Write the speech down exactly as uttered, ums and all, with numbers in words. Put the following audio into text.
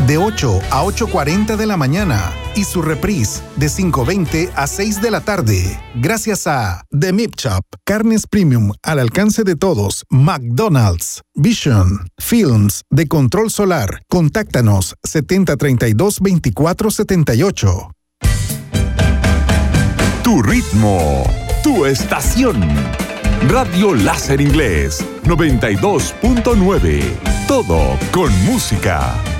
de ocho a ocho cuarenta de la mañana y su reprise de cinco veinte a seis de la tarde. Gracias a The Meat Shop, carnes premium al alcance de todos. McDonald's, Vision, Films de Control Solar. Contáctanos setenta treinta y dos veinticuatro setenta y ocho. Tu ritmo, tu estación. Radio Láser Inglés noventa y dos punto nueve. Todo con música.